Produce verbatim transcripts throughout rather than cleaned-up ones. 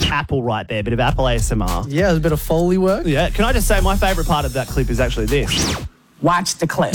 Apple right there, bit of Apple A S M R. Yeah, there's a bit of Foley work. Yeah, can I just say my favourite part of that clip is actually this. Watch the clip.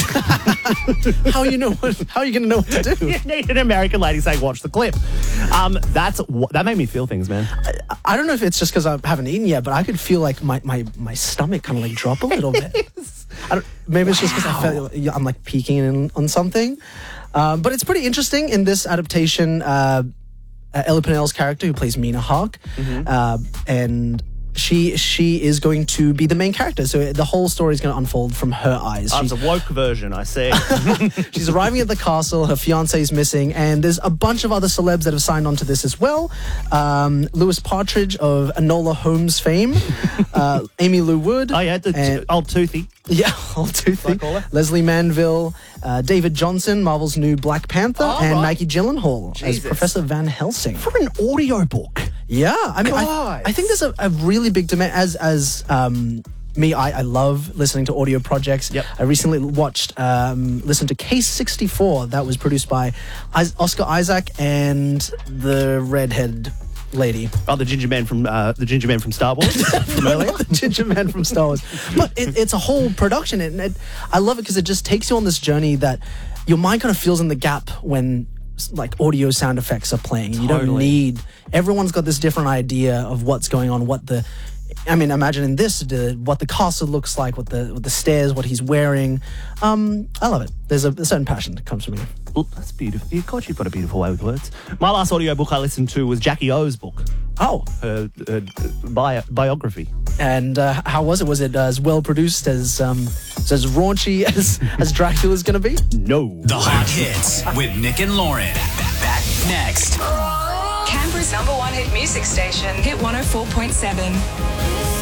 How you know? What, how are you going to know what to do? You need an American lady saying, watch the clip. Um, that's That made me feel things, man. I, I don't know if it's just because I haven't eaten yet, but I could feel like my, my, my stomach kind of like drop a little bit. I don't, maybe it's just because I felt yeah, I'm like peeking in on something. Um, but it's pretty interesting in this adaptation. Uh, uh, Ellie Pennell's character, who plays Mina Hark, mm-hmm. uh, and she she is going to be the main character. So the whole story is going to unfold from her eyes. Oh, it's a woke version, I see. She's arriving at the castle. Her fiancé is missing, and there's a bunch of other celebs that have signed on to this as well. Um, Lewis Partridge of Enola Holmes fame, uh, Amy Lou Wood. Oh yeah, the and, old Toothy. Yeah, old Toothy. Leslie Manville, uh, David Johnson, Marvel's new Black Panther, oh, and right. Maggie Gyllenhaal Jesus. as Professor Van Helsing. For an audiobook. Yeah, I mean, I, I think there's a, a really big demand. As as um, me, I, I love listening to audio projects. Yep. I recently watched, um, listened to Case sixty-four that was produced by Oscar Isaac and the redhead lady. Oh, the ginger man from uh, the ginger man from Star Wars. From earlier? The ginger man from Star Wars. But it, it's a whole production, and it, I love it because it just takes you on this journey that your mind kind of fills in the gap when like audio sound effects are playing. You Totally. don't need. Everyone's got this different idea of what's going on. What the, I mean, imagine in this the, what the castle looks like, what the what the stairs, what he's wearing. Um, I love it. There's a, a certain passion that comes from it. Oh, that's beautiful. You, God, you've got a beautiful way with words. My last audiobook I listened to was Jackie O's book. Oh, Her, her bio, biography. and uh, how was it? Was it as well produced as um, as raunchy as as Dracula's going to be? No. The Hot Hits with Nick and Lauren. Back next. Canberra's number one hit music station, Hit one oh four point seven.